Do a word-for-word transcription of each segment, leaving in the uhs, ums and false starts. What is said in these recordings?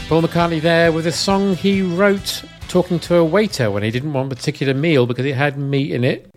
Paul McCartney there with a song he wrote talking to a waiter when he didn't want a particular meal because it had meat in it.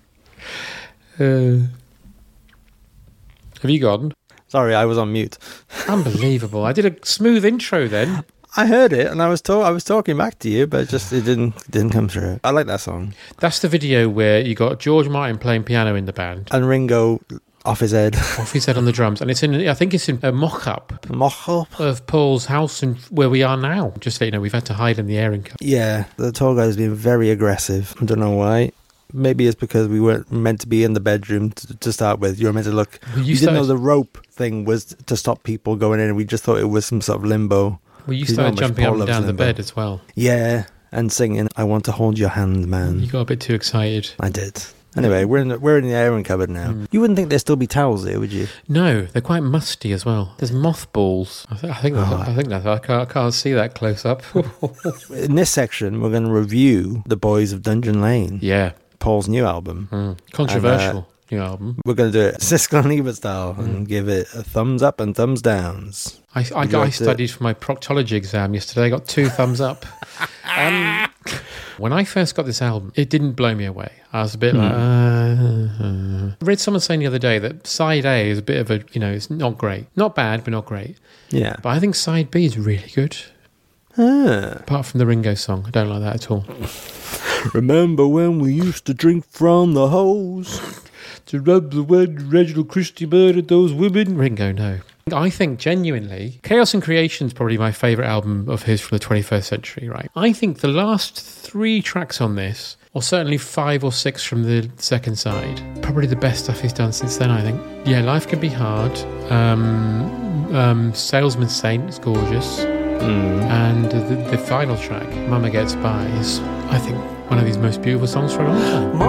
uh, have you gone? Sorry, I was on mute. Unbelievable. I did a smooth intro then. I heard it and I was to- I was talking back to you, but just it didn't didn't come through. I like that song. That's the video where you got George Martin playing piano in the band. And Ringo off his head. Off his head on the drums. And it's in, I think it's in a mock-up. Mock-up? Of Paul's house and where we are now. Just so you know, we've had to hide in the airing cupboard. Yeah, the tall guy's been very aggressive. I don't know why. Maybe it's because we weren't meant to be in the bedroom to, to start with. You were meant to look... Well, you you started, didn't know the rope thing was to stop people going in, and we just thought it was some sort of limbo. Well, you started you know jumping up and down limbo. the bed as well. Yeah, and singing, I want to hold your hand, man. You got a bit too excited. I did. Anyway, we're in the, we're in the airing cupboard now. Mm. You wouldn't think there'd still be towels there, would you? No, they're quite musty as well. There's mothballs. I, th- I think. That's, Oh. I think that's. I can't, I can't see that close up. In this section, we're going to review The Boys of Dungeon Lane. Yeah, Paul's new album. Mm. Controversial And, uh, new album. We're going to do it Siskel and Ebert style mm. and give it a thumbs up and thumbs downs. I, I, got, I studied for my proctology exam yesterday. I got two thumbs up. Um, when I first got this album, it didn't blow me away. I was a bit mm. like... Uh, uh. I read someone saying the other day that side A is a bit of a... You know, it's not great. Not bad, but not great. Yeah. But I think side B is really good. Ah. Apart from the Ringo song. I don't like that at all. Remember when we used to drink from the hose? To rub the word Reginald Christie murdered those women? Ringo, no. I think, genuinely, Chaos and Creation is probably my favourite album of his from the twenty-first century, right? I think the last three tracks on this, or certainly five or six from the second side, probably the best stuff he's done since then, I think. Yeah, Life Can Be Hard. Um, um, Salesman Saint is gorgeous. Mm. And the, the final track, Mama Gets By, is, I think, one of his most beautiful songs for a long time.